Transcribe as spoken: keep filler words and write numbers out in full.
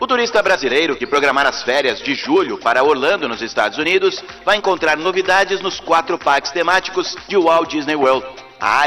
O turista brasileiro que programar as férias de julho para Orlando, nos Estados Unidos, vai encontrar novidades nos quatro parques temáticos de Walt Disney World. A